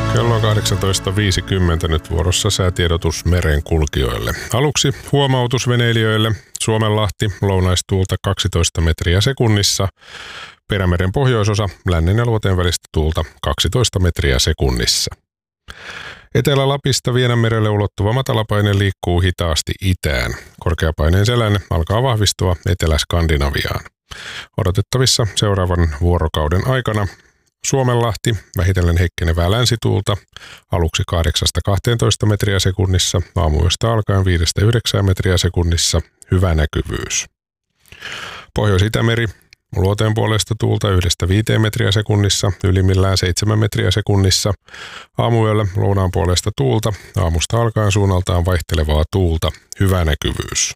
Kello on 18.50 nyt vuorossa säätiedotus merenkulkijoille. Aluksi huomautus veneilijöille. Suomenlahti, lounaistuulta 12 metriä sekunnissa. Perämeren pohjoisosa, lännen ja luoteen välistä tuulta 12 metriä sekunnissa. Etelä-Lapista Vienanmerelle ulottuva matalapaine liikkuu hitaasti itään. Korkeapaineen selänne alkaa vahvistua Etelä-Skandinaviaan. Odotettavissa seuraavan vuorokauden aikana Suomenlahti, vähitellen heikkenevää länsituulta, aluksi 8-12 metriä sekunnissa, aamuyöstä alkaen 5-9 metriä sekunnissa, hyvä näkyvyys. Pohjois-Itämeri, luoteen puolesta tuulta 1-5 metriä sekunnissa, ylimmillään 7 metriä sekunnissa, aamuyöllä lounaan puolesta tuulta, aamusta alkaen suunnaltaan vaihtelevaa tuulta, hyvä näkyvyys.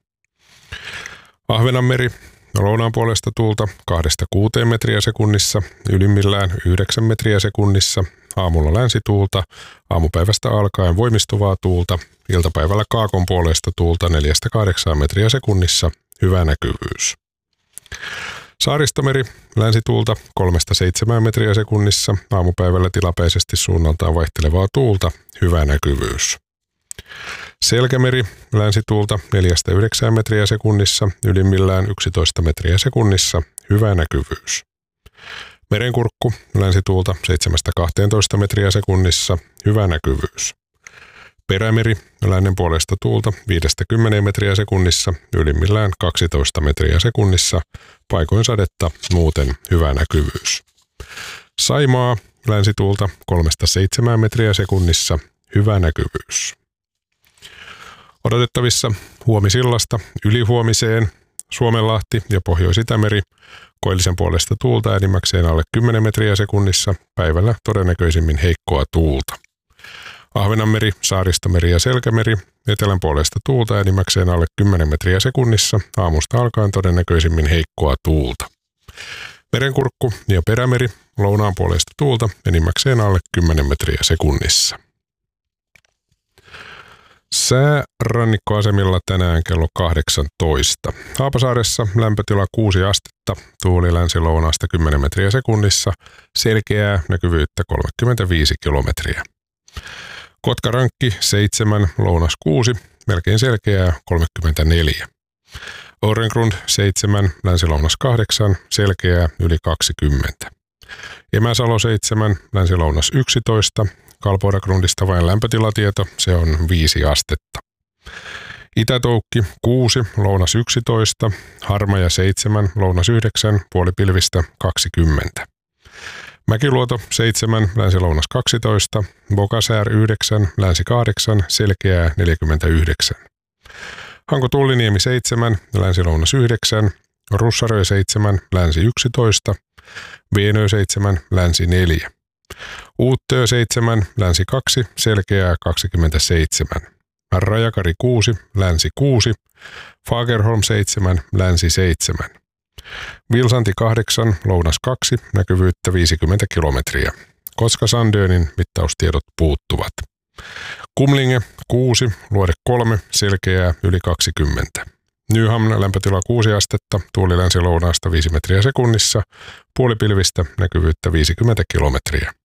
Ahvenanmeri, lounaan puolesta tuulta 2-6 metriä sekunnissa, ylimmillään 9 metriä sekunnissa, aamulla länsituulta, aamupäivästä alkaen voimistuvaa tuulta, iltapäivällä kaakon puolesta tuulta 4-8 metriä sekunnissa, hyvä näkyvyys. Saaristomeri, länsituulta 3-7 metriä sekunnissa, aamupäivällä tilapäisesti suunnaltaan vaihtelevaa tuulta, hyvä näkyvyys. Selkämeri, länsituulta 4-9 metriä sekunnissa, ylimmillään 11 metriä sekunnissa, hyvä näkyvyys. Merenkurkku, länsituulta 7-12 metriä sekunnissa, hyvä näkyvyys. Perämeri, lännen puolesta tuulta 5-10 metriä sekunnissa, ylimmillään 12 metriä sekunnissa, paikoin sadetta, muuten hyvä näkyvyys. Saimaa, länsituulta 3-7 metriä sekunnissa, hyvä näkyvyys. Odotettavissa huomisillasta ylihuomiseen Suomenlahti ja Pohjois-Itämeri, koillisen puolesta tuulta enimmäkseen alle 10 metriä sekunnissa, päivällä todennäköisimmin heikkoa tuulta. Ahvenanmeri, Saaristomeri ja Selkämeri, etelän puolesta tuulta enimmäkseen alle 10 metriä sekunnissa, aamusta alkaen todennäköisimmin heikkoa tuulta. Merenkurkku ja Perämeri, lounaan puolesta tuulta enimmäkseen alle 10 metriä sekunnissa. Sää rannikkoasemilla tänään kello 18. Haapasaaressa lämpötila 6 astetta, tuuli länsi-lounaasta 10 metriä sekunnissa, selkeää näkyvyyttä 35 kilometriä. Kotkarankki 7, lounas 6, melkein selkeää 34. Årengrund 7, länsi-lounas 8, selkeää yli 20. Emäsalo 7, länsi-lounas 11, Kalpoidagrundista vain lämpötilatieto, se on 5 astetta. Itätoukki 6, lounas 11, Harmaja 7, lounas 9, puolipilvistä 20. Mäkiluoto 7, länsi-lounas 12, Bokasäär 9, länsi 8, selkeää 49. Hanko-Tulliniemi 7, länsi-lounas 9, Russarö 7, länsi 11, Veenö 7, länsi 4. Uuttöö 7, länsi 2, selkeää 27. Rajakari 6, länsi 6, Fagerholm 7, länsi 7. Vilsanti 8, lounas 2, näkyvyyttä 50 kilometriä. Kotka-Sandönin mittaustiedot puuttuvat. Kumlinge 6, luode 3, selkeää yli 20. Nyhamn lämpötila 6 astetta, tuuli länsi-lounaasta 5 metriä sekunnissa, puolipilvistä näkyvyyttä 50 kilometriä.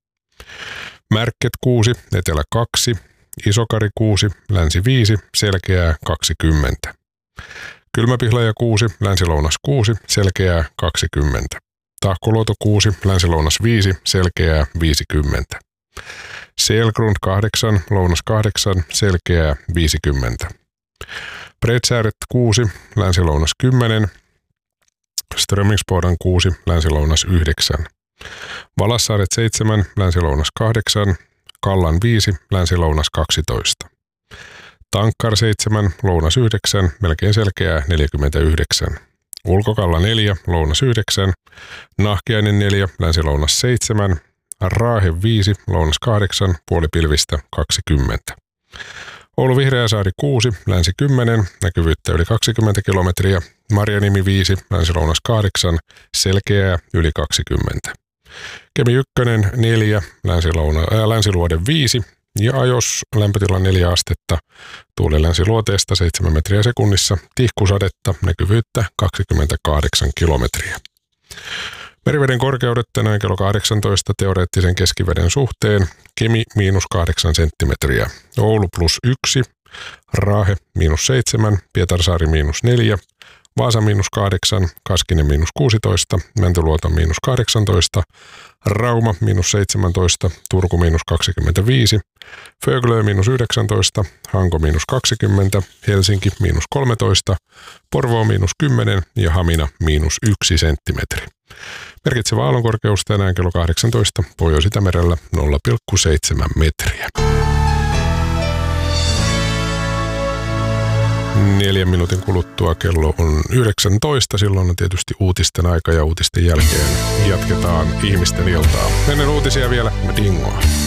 Märket 6, etelä 2, Isokari 6, länsi 5, selkeää 20. Kylmäpihlaja 6, länsi-lounas 6, selkeää 20. Tahkoluoto 6, länsi-lounas 5, selkeää 50. Selgrund 8, lounas 8, selkeää 50. Bredsääret 6, länsi-lounas 10, Strömmingsboden 6, länsi-lounas 9. Valassaaret 7, länsi-lounas 8, Kallan 5, länsi-lounas 12. Tankkar 7, lounas 9, melkein selkeää 49. Ulkokalla 4, lounas 9, Nahkiainen 4, länsi-lounas 7, Raahe 5, lounas 8, puolipilvistä 20. Oulu Vihreäsaari 6, länsi 10, näkyvyyttä yli 20 kilometriä, Marjanimi 5, länsi-lounas 8, selkeää yli 20. Kemi 1, 4, länsiluode 5 ja Ajos lämpötila 4 astetta, tuuli länsiluoteesta 7 metriä sekunnissa, tihkusadetta, näkyvyyttä 28 kilometriä. Meriveden korkeudet tänään kello 18 teoreettisen keskiveden suhteen. Kemi -8 senttimetriä. Oulu +1. Raahe -7. Pietarsaari -4. Vaasa -8, Kaskinen -16, Mäntyluoto -18, Rauma -17, Turku -25, Föglö -19, Hanko -20, Helsinki -13, Porvoo -10 ja Hamina -1 senttimetri. Merkitsevä aallonkorkeus tänään kello 18 Pohjois-Itämerellä 0,7 metriä. 4 minuutin kuluttua kello on 19. Silloin on tietysti uutisten aika ja uutisten jälkeen jatketaan ihmisten iltaa. Ennen uutisia vielä Dingoa.